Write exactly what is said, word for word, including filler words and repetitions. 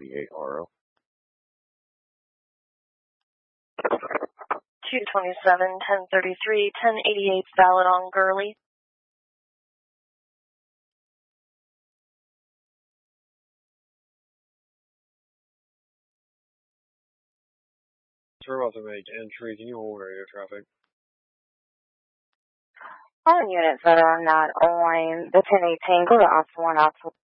eighty-eight R O. two twenty-seven, ten thirty-three, ten eighty-eight valid on Gurley. We're about to make entry. Can you hold radio traffic? All units that are not on the ten eighteen, go to Ops one, Ops one.